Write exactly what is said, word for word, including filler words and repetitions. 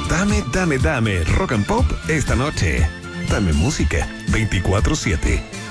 Dame, dame, dame rock and pop esta noche. Dame música veinticuatro siete.